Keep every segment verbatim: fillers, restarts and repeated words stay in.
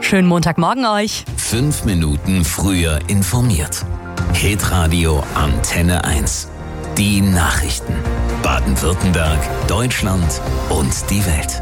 Schönen Montagmorgen euch. Fünf Minuten früher informiert. Hitradio Antenne eins. Die Nachrichten. Baden-Württemberg, Deutschland und die Welt.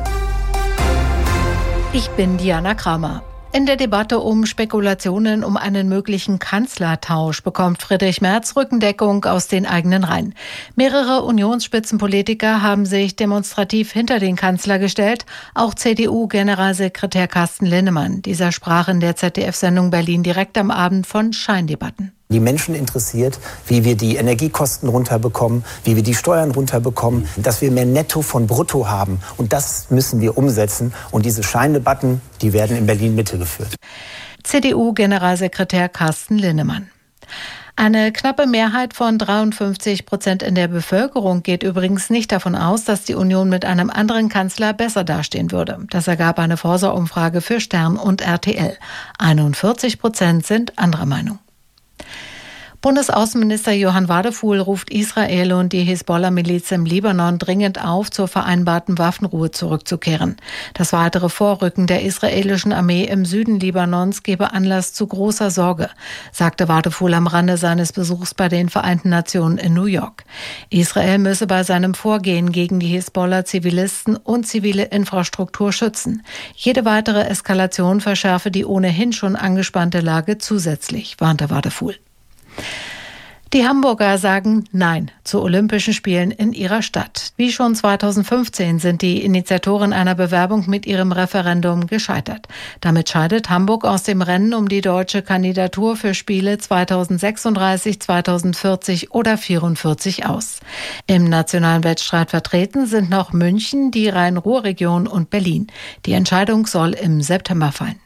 Ich bin Diana Kramer. In der Debatte um Spekulationen um einen möglichen Kanzlertausch bekommt Friedrich Merz Rückendeckung aus den eigenen Reihen. Mehrere Unionsspitzenpolitiker haben sich demonstrativ hinter den Kanzler gestellt, auch C D U-Generalsekretär Carsten Linnemann. Dieser sprach in der Z D F-Sendung Berlin direkt am Abend von Scheindebatten. Die Menschen interessiert, wie wir die Energiekosten runterbekommen, wie wir die Steuern runterbekommen, dass wir mehr Netto von Brutto haben. Und das müssen wir umsetzen. Und diese Scheindebatten, die werden in Berlin-Mitte geführt. C D U-Generalsekretär Carsten Linnemann. Eine knappe Mehrheit von dreiundfünfzig Prozent in der Bevölkerung geht übrigens nicht davon aus, dass die Union mit einem anderen Kanzler besser dastehen würde. Das ergab eine Forsa-Umfrage für Stern und R T L. einundvierzig Prozent sind anderer Meinung. Bundesaußenminister Johann Wadefuhl ruft Israel und die Hisbollah-Miliz im Libanon dringend auf, zur vereinbarten Waffenruhe zurückzukehren. Das weitere Vorrücken der israelischen Armee im Süden Libanons gebe Anlass zu großer Sorge, sagte Wadefuhl am Rande seines Besuchs bei den Vereinten Nationen in New York. Israel müsse bei seinem Vorgehen gegen die Hisbollah Zivilisten und zivile Infrastruktur schützen. Jede weitere Eskalation verschärfe die ohnehin schon angespannte Lage zusätzlich, warnte Wadefuhl. Die Hamburger sagen Nein zu Olympischen Spielen in ihrer Stadt. Wie schon zweitausendfünfzehn sind die Initiatoren einer Bewerbung mit ihrem Referendum gescheitert. Damit scheidet Hamburg aus dem Rennen um die deutsche Kandidatur für Spiele zweitausendsechsunddreißig, zweitausendvierzig oder vierundvierzig aus. Im nationalen Wettstreit vertreten sind noch München, die Rhein-Ruhr-Region und Berlin. Die Entscheidung soll im September fallen.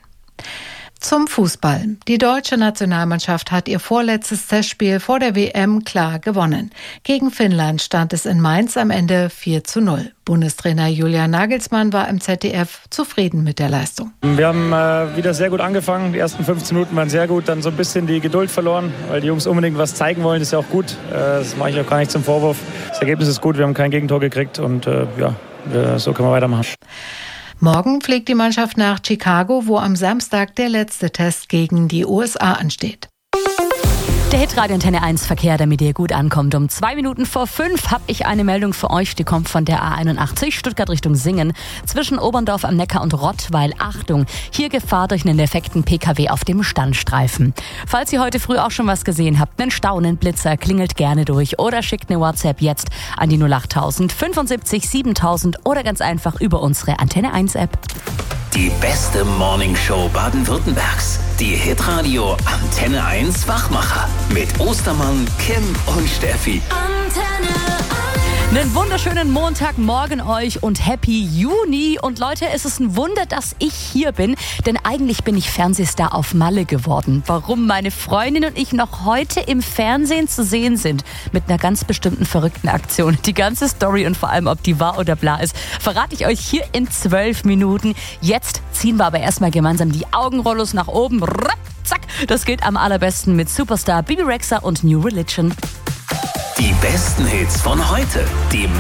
Zum Fußball. Die deutsche Nationalmannschaft hat ihr vorletztes Testspiel vor der W M klar gewonnen. Gegen Finnland stand es in Mainz am Ende vier zu null. Bundestrainer Julian Nagelsmann war im Z D F zufrieden mit der Leistung. Wir haben äh, wieder sehr gut angefangen. Die ersten fünfzehn Minuten waren sehr gut. Dann so ein bisschen die Geduld verloren, weil die Jungs unbedingt was zeigen wollen. Das ist ja auch gut. Äh, das mache ich auch gar nicht zum Vorwurf. Das Ergebnis ist gut. Wir haben kein Gegentor gekriegt und äh, ja, äh, so können wir weitermachen. Morgen fliegt die Mannschaft nach Chicago, wo am Samstag der letzte Test gegen die U S A ansteht. Der Hitradio Antenne eins Verkehr, damit ihr gut ankommt. Um zwei Minuten vor fünf habe ich eine Meldung für euch. Die kommt von der A einundachtzig, Stuttgart Richtung Singen. Zwischen Oberndorf am Neckar und Rottweil. Achtung, hier Gefahr durch einen defekten P K W auf dem Standstreifen. Falls ihr heute früh auch schon was gesehen habt, einen Stau, einen Blitzer, klingelt gerne durch oder schickt eine WhatsApp jetzt an die null acht null fünfundsiebzig siebentausend oder ganz einfach über unsere Antenne eins App. Die beste Morningshow Baden-Württembergs. Die Hitradio Antenne eins Wachmacher. Mit Ostermann, Kim und Steffi. Antenne eins. Einen wunderschönen Montagmorgen euch und Happy Juni. Und Leute, es ist ein Wunder, dass ich hier bin, denn eigentlich bin ich Fernsehstar auf Malle geworden. Warum meine Freundin und ich noch heute im Fernsehen zu sehen sind, mit einer ganz bestimmten verrückten Aktion. Die ganze Story und vor allem, ob die wahr oder bla ist, verrate ich euch hier in zwölf Minuten. Jetzt ziehen wir aber erstmal gemeinsam die Augenrollos nach oben. Zack, das geht am allerbesten mit Superstar Bibi Rexha und New Religion. Die besten Hits von heute. Die